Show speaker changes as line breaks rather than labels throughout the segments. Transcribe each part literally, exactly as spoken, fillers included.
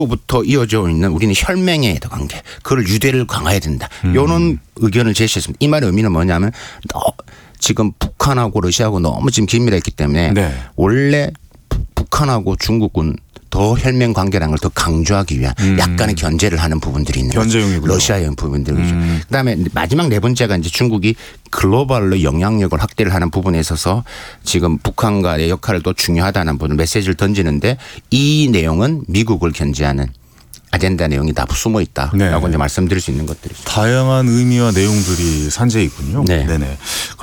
부터 이어져 있는 우리는 혈맹의 관계, 그걸 유대를 강화해야 된다. 이런 음. 의견을 제시했습니다. 이 말의 의미는 뭐냐면 너 지금 북한하고 러시아하고 너무 지금 긴밀했기 때문에 네. 원래 북한하고 중국은 더 혈맹 관계라는 걸 더 강조하기 위한 음. 약간의 견제를 하는 부분들이 있는
견제용이고요.
러시아의 부분들이죠.
음.
그다음에 마지막 네 번째가 이제 중국이 글로벌로 영향력을 확대를 하는 부분에 있어서 지금 북한과의 역할을 또 중요하다는 부분 메시지를 던지는데 이 내용은 미국을 견제하는 아젠다 내용이 다 숨어 있다라고 네. 이제 말씀드릴 수 있는 것들이죠.
다양한 의미와 내용들이 산재해 있군요.
네.
네네.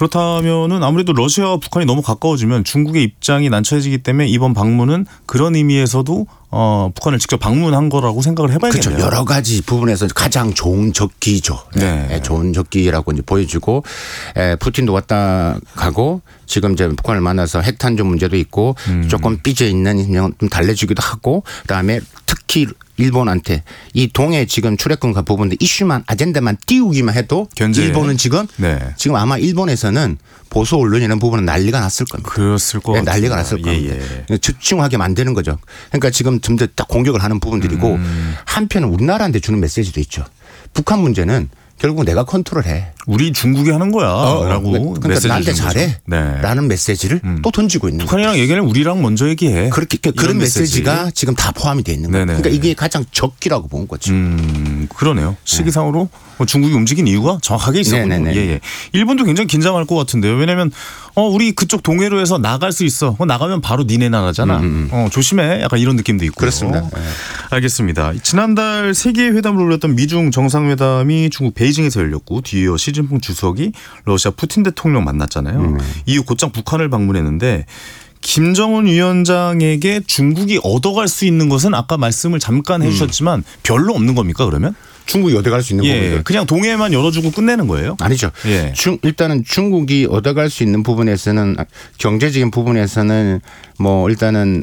그렇다면은 아무래도 러시아와 북한이 너무 가까워지면 중국의 입장이 난처해지기 때문에 이번 방문은 그런 의미에서도 어, 북한을 직접 방문한 거라고 생각을 해봐야겠네요.
그렇죠. 여러 가지 부분에서 가장 좋은 적기죠. 네. 네. 좋은 적기라고 이제 보여주고 에, 푸틴도 왔다 가고 지금 이제 북한을 만나서 핵탄두 문제도 있고 음. 조금 삐져 있는 좀 달래주기도 하고 그다음에 특히 일본한테 이 동해 지금 출애권 부분들 이슈만 아젠다만 띄우기만 해도 견제. 일본은 지금 네. 지금 아마 일본에서는 보수 언론이라는 부분은 난리가 났을 겁니다.
그랬을 거
네, 난리가 났을 겁니다. 예, 예. 집중하게 만드는 거죠. 그러니까 지금 좀 더 딱 공격을 하는 부분들이고 음. 한편은 우리나라한테 주는 메시지도 있죠. 북한 문제는 결국 내가 컨트롤해. 우리
중국이 하는 거야.
어,
라고
그러니까
메시지를
나한테 잘해. 네. 라는 메시지를 음. 또 던지고 있는
북한이랑
거죠.
얘기는 우리랑 먼저 얘기해.
그렇게 그런 메시지가 메시지. 지금 다 포함이 되어 있는 거예요. 그러니까 이게 가장 적기라고 본 거죠.
음, 그러네요. 시기상으로 네. 중국이 움직인 이유가 정확하게 있었군요. 예, 예. 일본도 굉장히 긴장할 것 같은데요. 왜냐하면 어, 우리 그쪽 동해로에서 나갈 수 있어. 나가면 바로 니네 나라잖아. 음. 어, 조심해. 약간 이런 느낌도 있고.
그렇습니다. 네.
알겠습니다. 지난달 세계회담으로 올렸던 미중 정상회담이 중국 베이징에서 열렸고 뒤이어 시진핑 주석이 러시아 푸틴 대통령 만났잖아요. 음. 이후 곧장 북한을 방문했는데 김정은 위원장에게 중국이 얻어갈 수 있는 것은 아까 말씀을 잠깐 해 주셨지만 음. 별로 없는 겁니까 그러면?
중국이 얻어갈 수 있는
예,
부분들.
그냥 동해만 열어주고 끝내는 거예요?
아니죠.
예.
중, 일단은 중국이 얻어갈 수 있는 부분에서는 경제적인 부분에서는 뭐 일단은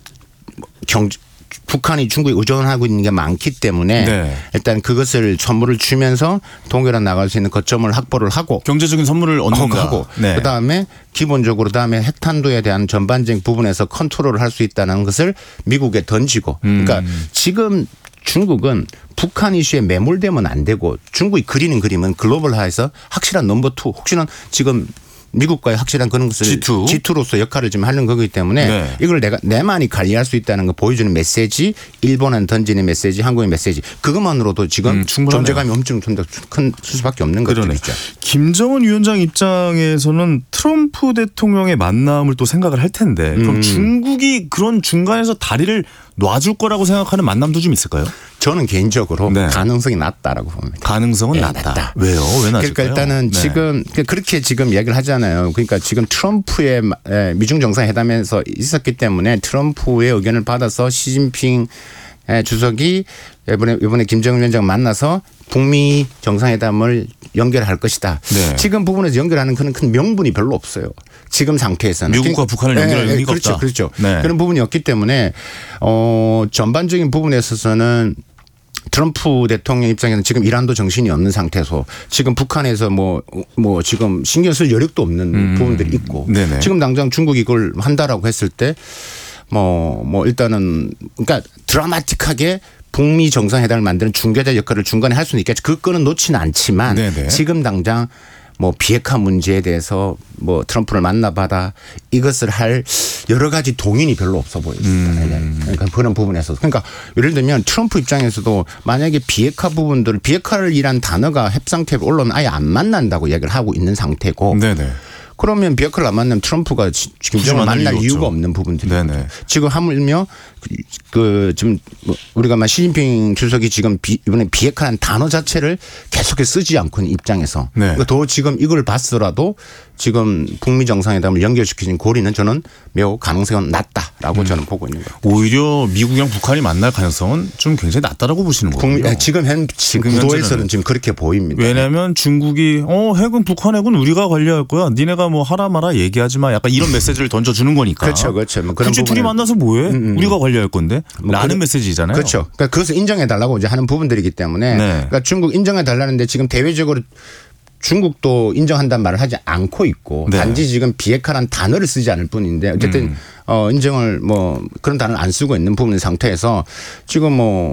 경제 북한이 중국에 의존하고 있는 게 많기 때문에 네. 일단 그것을 선물을 주면서 동해로 나갈 수 있는 거점을 확보를 하고
경제적인 선물을 얻는다.
하고
네.
그다음에 기본적으로 그다음에 핵탄두에 대한 전반적인 부분에서 컨트롤을 할 수 있다는 것을 미국에 던지고
음.
그러니까 지금 중국은 북한 이슈에 매몰되면 안 되고 중국이 그리는 그림은 글로벌화해서 확실한 넘버 투 혹시나 지금 미국과의 확실한 그런 것을
지투.
지투로서 역할을 좀 하는 거기 때문에
네.
이걸 내가 내만이 관리할 수 있다는 걸 보여주는 메시지, 일본은 던지는 메시지, 한국의 메시지 그것만으로도 지금
음,
존재감이 엄청 큰 수밖에 없는 것들이죠.
김정은 위원장 입장에서는 트럼프 대통령의 만남을 또 생각을 할 텐데 그럼
음.
중국이 그런 중간에서 다리를 놔줄 거라고 생각하는 만남도 좀 있을까요?
저는 개인적으로
네.
가능성이 낮다라고 봅니다.
가능성은
네,
낮다.
낮다.
왜요? 왜 낮을까요?
그러니까 일단은
네.
지금 그렇게 지금 이야기를 하잖아요. 그러니까 지금 트럼프의 미중 정상회담에서 있었기 때문에 트럼프의 의견을 받아서 시진핑 주석이 이번에 이번에 김정은 위원장 만나서 북미 정상회담을 연결할 것이다.
네.
지금 부분에서 연결하는 그런 큰 명분이 별로 없어요. 지금 상태에서는
미국과 북한을 연결할
네,
의미가
그렇죠,
없다.
그렇죠.
네.
그런 부분이 없기 때문에 어, 전반적인 부분에 있어서는. 트럼프 대통령 입장에서는 지금 이란도 정신이 없는 상태에서 지금 북한에서 뭐, 뭐 지금 신경 쓸 여력도 없는
음.
부분들이 있고
네네.
지금 당장 중국이 이걸 한다라고 했을 때 뭐, 뭐 일단은 그러니까 드라마틱하게 북미 정상회담을 만드는 중개자 역할을 중간에 할 수는 있겠죠. 그 건은 놓지는 않지만
네네.
지금 당장 뭐 비핵화 문제에 대해서 뭐 트럼프를 만나봐다 이것을 할 여러 가지 동인이 별로 없어 보입니다. 음. 그러니까 그런 부분에서 그러니까 예를 들면 트럼프 입장에서도 만약에 비핵화 부분들 비핵화를이란 단어가 협 상태에 올라오면 아예 안 만난다고 얘기를 하고 있는 상태고
네네.
그러면 비핵화를 안 만나면 트럼프가 김정을 만날 이유가 없죠. 없는 부분들이 지금 하물며 그 지금 우리가 막 시진핑 주석이 지금 비, 이번에 비핵화라는 단어 자체를 계속해서 쓰지 않고 있는 입장에서 네. 그러니까 더 지금 이걸 봤더라도 지금 북미 정상회담을 연결시키는 고리는 저는 매우 가능성은 낮다라고 음. 저는 보고 있는 거예요.
오히려 미국이랑 북한이 만날 가능성은 좀 굉장히 낮다라고 보시는 거예요.
네, 지금 현 지금 구도에서는 지금 그렇게 보입니다.
왜냐하면 중국이 어 핵은 북한 핵은 우리가 관리할 거야. 니네가 뭐 하라 마라 얘기하지 마. 약간 이런 메시지를 던져주는 거니까.
그렇죠, 그렇죠. 뭐 그런
굳이 둘이 만나서 뭐해? 음, 음. 우리가 관리할 건데. 뭐 라는 그런, 메시지잖아요.
그렇죠. 그러니까 그것을 인정해 달라고 이제 하는 부분들이기 때문에. 네. 그러니까 중국 인정해 달라는데 지금 대외적으로 중국도 인정한다는 말을 하지 않고 있고 네. 단지 지금 비핵화라는 단어를 쓰지 않을 뿐인데 어쨌든 음. 어, 인정을 뭐 그런 단어를 안 쓰고 있는 부분 상태에서 지금 뭐